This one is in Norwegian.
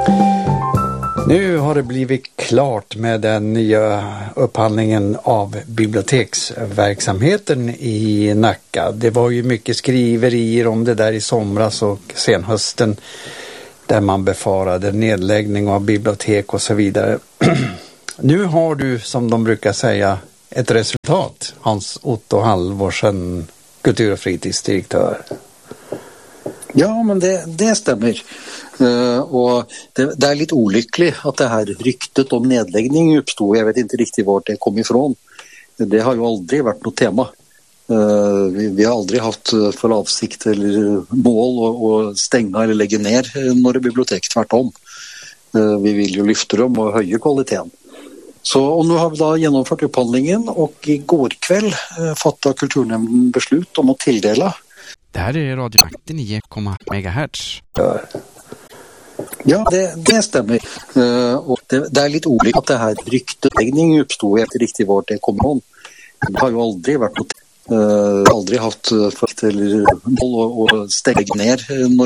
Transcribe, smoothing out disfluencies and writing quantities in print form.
Nu har det blivit klart med den nya upphandlingen av biblioteksverksamheten i Nacka. Det var ju mycket skriverier om det där i somras och senhösten där man befarade nedläggning av bibliotek och så vidare. Nu har du, som de brukar säga, ett resultat, Hans Otto Halvorsen, kultur- och fritidsdirektör. Ja, men det stämmer. Och det är lite olyckligt att det här ryktet om nedläggning uppstod. Jag vet inte riktigt vart det kom ifrån. Det har ju aldrig varit något tema. Vi har aldrig haft för avsikt eller mål att stänga eller lägga ner några bibliotek, tvärtom. Vi vill ju lyfta dem och höja kvaliteten. Så och nu har vi då genomfört upphandlingen och igår kväll fattade kulturnämnden beslut om att tilldela. Det här är Radio 99,1 MHz. Ja, det stämmer. Och det är lite olyckligt att det här ryktesläggning uppstod. Jag vet inte riktigt vart det kom ifrån. Det har ju aldrig varit något, aldrig haft för eller mål att stänga ner några